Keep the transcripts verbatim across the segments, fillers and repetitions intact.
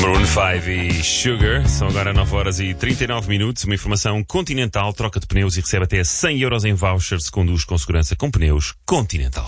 Maroon cinco e Sugar, são agora nove horas e trinta e nove minutos. Uma informação: Continental troca de pneus e recebe até cem euros em vouchers se conduz com segurança com pneus Continental.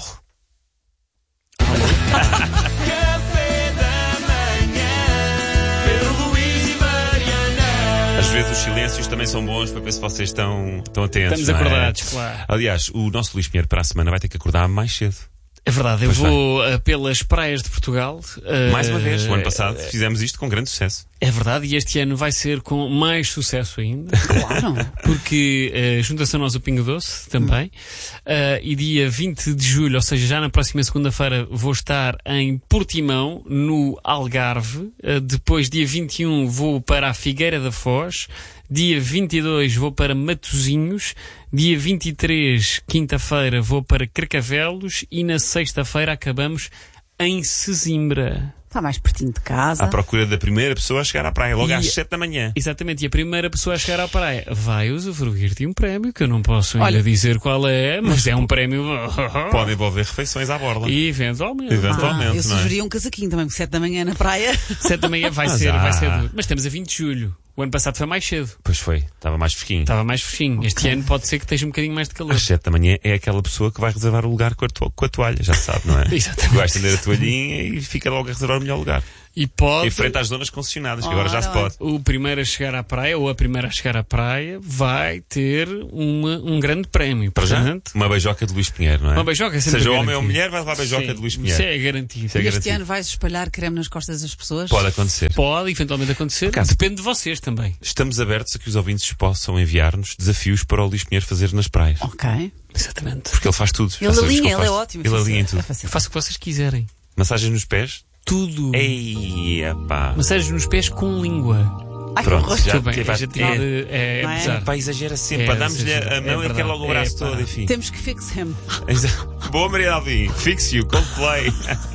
Às vezes os silêncios também são bons para ver se vocês estão, estão atentos. Estamos não é? acordados, claro. Aliás, o nosso Luís Pinheiro para a semana vai ter que acordar mais cedo. É verdade, eu Pois vou uh, pelas praias de Portugal. Uh, Mais uma vez, o ano passado fizemos isto com grande sucesso. É verdade, e este ano vai ser com mais sucesso ainda. Claro. Porque uh, junta-se a nós o Pingo Doce também. Uh, e dia vinte de julho, ou seja, já na próxima segunda-feira, vou estar em Portimão, no Algarve. Uh, depois, dia vinte e um, vou para a Figueira da Foz. Dia vinte e dois vou para Matosinhos. Dia vinte e três, quinta-feira, vou para Carcavelos. E na sexta-feira acabamos em Sesimbra. Está mais pertinho de casa. À procura da primeira pessoa a chegar à praia, logo E- às sete da manhã. Exatamente, e a primeira pessoa a chegar à praia vai usufruir de um prémio, que eu não posso ainda Olha- dizer qual é, mas é um prémio... Pode envolver refeições à borla. Eventualmente. Eventualmente. Ah, eu não é? sugeria um casaquinho também, com sete da manhã na praia. Sete da manhã vai Mas ser, há. vai ser duro. Mas estamos a vinte de julho. O ano passado foi mais cedo. Pois foi, estava mais fresquinho. Estava mais fresquinho. Este ano pode ser que esteja um bocadinho mais de calor. Às sete da manhã é aquela pessoa que vai reservar o lugar com a, to- com a toalha, já se sabe, não é? Exatamente. Vai estender a toalhinha e fica logo a reservar o melhor lugar. E pode... Em frente às zonas concessionadas, que agora já se Ora, pode. O primeiro a chegar à praia, ou a primeira a chegar à praia, vai ter uma, um grande prémio. Para já, Portanto, uma beijoca de Luís Pinheiro, não é? uma beijoca é sempre Seja homem garantido. ou mulher, vai levar a beijoca Sim, de Luís isso Pinheiro. é garantido. Isso é E este garantido. ano vais espalhar creme nas costas das pessoas? Pode acontecer. Pode eventualmente acontecer. acaso- Depende de vocês também. Estamos abertos a que os ouvintes possam enviar-nos desafios para o Luís Pinheiro fazer nas praias. Ok. Exatamente. Porque ele faz tudo. Já Ele sabes que alinha, ele faz- é ótimo. Ele alinha em tudo. É fácil. Eu faço o que vocês quiserem. Massagens nos pés? Tudo. Ei, epá. Massagens nos pés com língua. Ai, Pronto, que horror. já Tudo bem, teve a a- gente é. pode... É, Não é? bizarro. Pá, exagera sempre. É, Pá, damos-lhe exagera. a mão É e quer logo o verdade. braço É, pá. todo, enfim. Temos que fix him. Boa, Maria Alvim. Fix you. Coldplay.